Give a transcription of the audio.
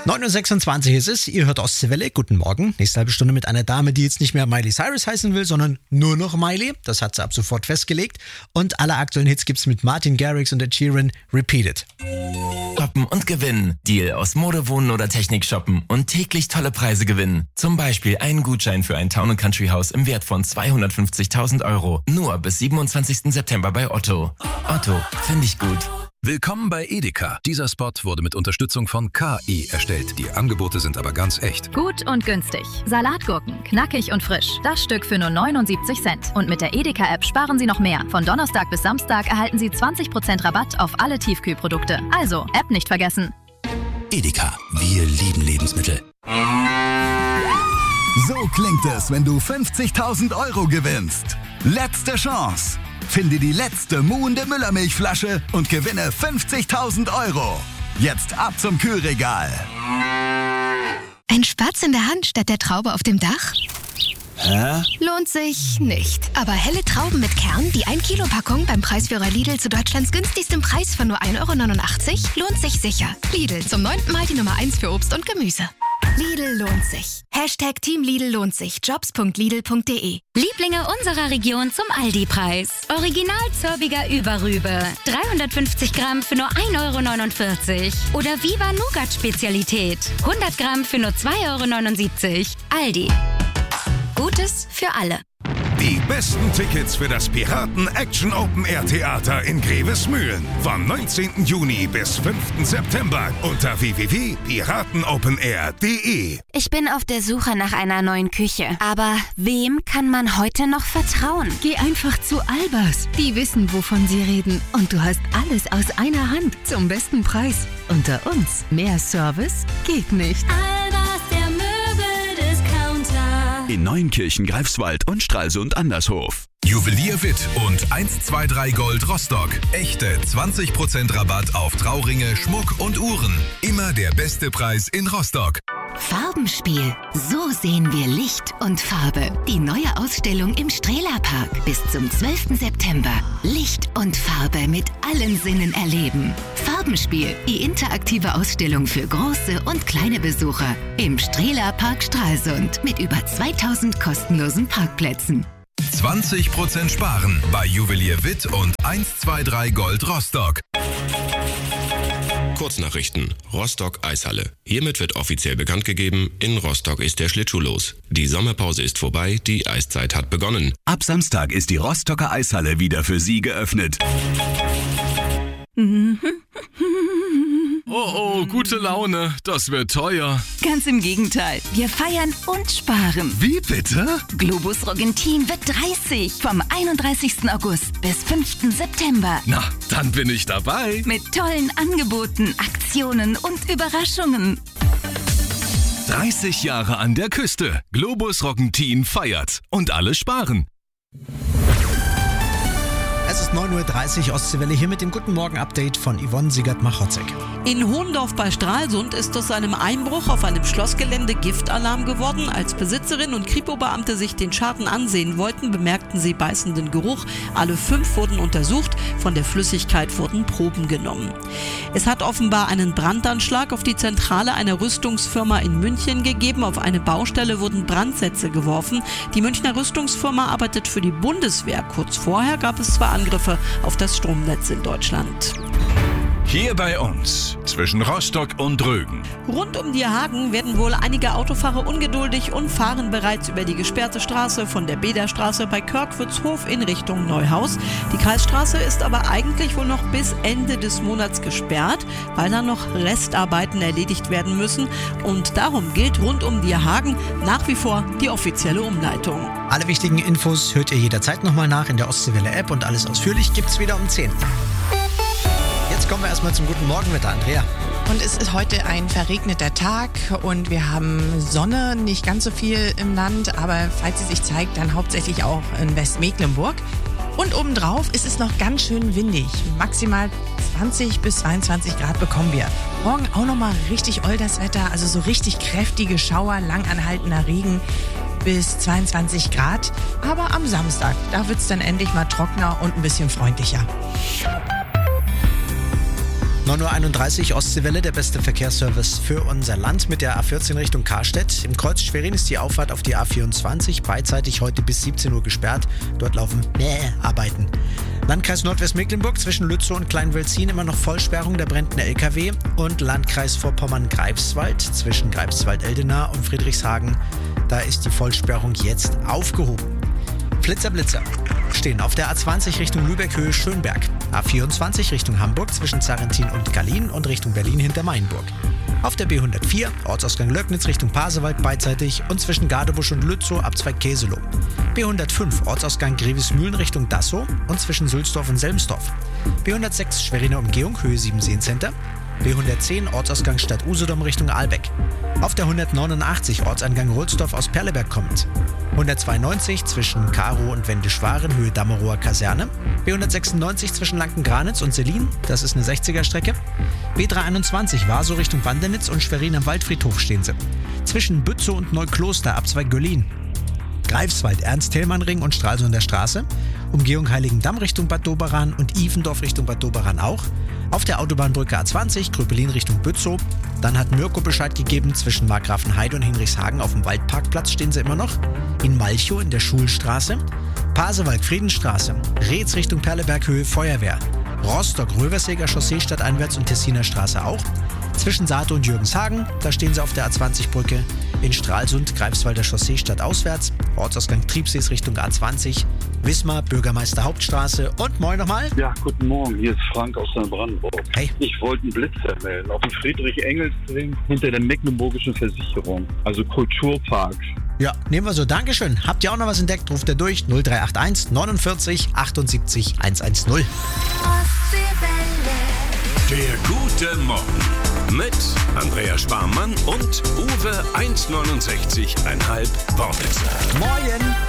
9.26 Uhr ist es, ihr hört Ostseewelle, guten Morgen. Nächste halbe Stunde mit einer Dame, die jetzt nicht mehr Miley Cyrus heißen will, sondern nur noch Miley. Das hat sie ab sofort festgelegt. Und alle aktuellen Hits gibt's mit Martin Garrix und Ed Sheeran, Repeated. Shoppen und gewinnen. Deal aus Mode, Wohnen oder Technik shoppen und täglich tolle Preise gewinnen. Zum Beispiel einen Gutschein für ein Town & Country Haus im Wert von 250.000 €. Nur bis 27. September bei Otto. Otto, finde ich gut. Willkommen bei Edeka. Dieser Spot wurde mit Unterstützung von KI erstellt. Die Angebote sind aber ganz echt. Gut und günstig. Salatgurken, knackig und frisch. Das Stück für nur 79 Cent. Und mit der Edeka-App sparen Sie noch mehr. Von Donnerstag bis Samstag erhalten Sie 20% Rabatt auf alle Tiefkühlprodukte. Also, App nicht vergessen. Edeka, wir lieben Lebensmittel. So klingt es, wenn du 50.000 € gewinnst. Letzte Chance. Finde die letzte muhende Müllermilchflasche und gewinne 50.000 €. Jetzt ab zum Kühlregal. Ein Spatz in der Hand statt der Traube auf dem Dach? Hä? Lohnt sich nicht. Aber helle Trauben mit Kern, die 1-Kilo-Packung beim Preisführer Lidl zu Deutschlands günstigstem Preis von nur 1,89 € lohnt sich sicher. Lidl, zum 9. Mal die Nummer 1 für Obst und Gemüse. Lidl lohnt sich. Hashtag Team Lidl lohnt sich. Jobs.lidl.de. Lieblinge unserer Region zum Aldi-Preis. Original Zörbiger Überrübe. 350 Gramm für nur 1,49 € Oder Viva Nougat Spezialität. 100 Gramm für nur 2,79 €. Aldi. Gutes für alle. Die besten Tickets für das Piraten Action Open Air Theater in Grevesmühlen vom 19. Juni bis 5. September unter www.piratenopenair.de. Ich bin auf der Suche nach einer neuen Küche. Aber wem kann man heute noch vertrauen? Geh einfach zu Albers. Die wissen, wovon sie reden. Und du hast alles aus einer Hand zum besten Preis. Unter uns. Mehr Service geht nicht. Albers, der Möbeldiscounter. In Neuenkirchen, Greifswald und Stralsund Andershof. Juwelier Witt und 123 Gold Rostock. Echte 20% Rabatt auf Trauringe, Schmuck und Uhren. Immer der beste Preis in Rostock. Farbenspiel. So sehen wir Licht und Farbe. Die neue Ausstellung im Strehlerpark. Bis zum 12. September. Licht und Farbe mit allen Sinnen erleben. Farbenspiel. Die interaktive Ausstellung für große und kleine Besucher. Im Strehlerpark Stralsund. Mit über 2000 kostenlosen Parkplätzen. 20% sparen bei Juwelier Witt und 123 Gold Rostock. Kurznachrichten. Rostock Eishalle. Hiermit wird offiziell bekannt gegeben, in Rostock ist der Schlittschuh los. Die Sommerpause ist vorbei, die Eiszeit hat begonnen. Ab Samstag ist die Rostocker Eishalle wieder für Sie geöffnet. Oh, gute Laune. Das wird teuer. Ganz im Gegenteil. Wir feiern und sparen. Wie bitte? Globus Roggentin wird 30. Vom 31. August bis 5. September. Na, dann bin ich dabei. Mit tollen Angeboten, Aktionen und Überraschungen. 30 Jahre an der Küste. Globus Roggentin feiert. Und alle sparen. Es ist 9.30 Uhr, Ostseewelle hier mit dem Guten Morgen-Update von Yvonne Siegert-Machotzek. In Hohendorf bei Stralsund ist aus einem Einbruch auf einem Schlossgelände Giftalarm geworden. Als Besitzerin und Kripo-Beamte sich den Schaden ansehen wollten, bemerkten sie beißenden Geruch. Alle 5 wurden untersucht, von der Flüssigkeit wurden Proben genommen. Es hat offenbar einen Brandanschlag auf die Zentrale einer Rüstungsfirma in München gegeben. Auf eine Baustelle wurden Brandsätze geworfen. Die Münchner Rüstungsfirma arbeitet für die Bundeswehr. Kurz vorher gab es 2 Angriffe auf das Stromnetz in Deutschland. Hier bei uns, zwischen Rostock und Rögen. Rund um Dierhagen werden wohl einige Autofahrer ungeduldig und fahren bereits über die gesperrte Straße von der Bederstraße bei Körkwitz-Hof in Richtung Neuhaus. Die Kreisstraße ist aber eigentlich wohl noch bis Ende des Monats gesperrt, weil da noch Restarbeiten erledigt werden müssen. Und darum gilt rund um Dierhagen nach wie vor die offizielle Umleitung. Alle wichtigen Infos hört ihr jederzeit nochmal nach in der Ostseewelle-App und alles ausführlich gibt's wieder um 10. Jetzt kommen wir erstmal zum Guten Morgen mit der Andrea. Und es ist heute ein verregneter Tag und wir haben Sonne, nicht ganz so viel im Land, aber falls sie sich zeigt, dann hauptsächlich auch in Westmecklenburg. Und obendrauf ist es noch ganz schön windig. Maximal 20 bis 22 Grad bekommen wir. Morgen auch nochmal richtig oll das Wetter, also so richtig kräftige Schauer, langanhaltender Regen bis 22 Grad. Aber am Samstag, da wird es dann endlich mal trockener und ein bisschen freundlicher. 9.31 Uhr Ostseewelle, der beste Verkehrsservice für unser Land mit der A14 Richtung Karstedt. Im Kreuz Schwerin ist die Auffahrt auf die A24 beidseitig heute bis 17 Uhr gesperrt. Dort laufen Arbeiten. Landkreis Nordwestmecklenburg zwischen Lützow und Kleinwölzin immer noch Vollsperrung, da brennt ein LKW. Und Landkreis Vorpommern-Greifswald zwischen Greifswald-Eldenau und Friedrichshagen, da ist die Vollsperrung jetzt aufgehoben. Blitzer stehen auf der A20 Richtung Lübeck Höhe Schönberg, A24 Richtung Hamburg zwischen Zarrentin und Gallien und Richtung Berlin hinter Mainburg. Auf der B104 Ortsausgang Löcknitz Richtung Pasewalk beidseitig und zwischen Gadebusch und Lützow ab Zweigkeseloh. B105 Ortsausgang Grevesmühlen Richtung Dassow und zwischen Sülsdorf und Selmsdorf. B106 Schweriner Umgehung Höhe 7 Seencenter. B110 Ortsausgang Stadt Usedom Richtung Ahlbeck. Auf der 189 Ortseingang Rohlsdorf aus Perleberg kommt. 192 zwischen Karow und Wendischwaren Höhe Dammerower Kaserne. B196 zwischen Lanken-Granitz und Selin, das ist eine 60er-Strecke. B321 Warsow Richtung Wandernitz und Schwerin am Waldfriedhof stehen sie. Zwischen Bützow und Neukloster ab Zweig-Göllin. Greifswald, Ernst-Thälmann-Ring und Stralsunder Straße. Umgehung Heiligendamm Richtung Bad Doberan und Ivendorf Richtung Bad Doberan auch. Auf der Autobahnbrücke A20 Gröpelin Richtung Bützow. Dann hat Mirko Bescheid gegeben, zwischen Markgrafenheide und Hinrichshagen auf dem Waldparkplatz stehen sie immer noch. In Malchow in der Schulstraße. Pasewalk Friedenstraße. Reetz Richtung Perleberg Höhe Feuerwehr. Rostock Röversäger Chaussee stadteinwärts und Tessiner Straße auch. Zwischen Saate und Jürgenshagen, da stehen sie auf der A20-Brücke. In Stralsund Greifswalder Chaussee stadtauswärts. Ortsausgang Triebsees Richtung A20. Wismar Bürgermeister Hauptstraße. Und moin nochmal. Ja, guten Morgen. Hier ist Frank aus Neubrandenburg. Hey. Ich wollte einen Blitzer melden auf dem Friedrich-Engels-Ring hinter der Mecklenburgischen Versicherung. Also Kulturpark. Ja, nehmen wir so. Dankeschön. Habt ihr auch noch was entdeckt? Ruft ihr durch 0381 49 78 110. Der gute Morgen mit Andrea Sparmann und Uwe 1,69,5 Wortwitzer. Moin!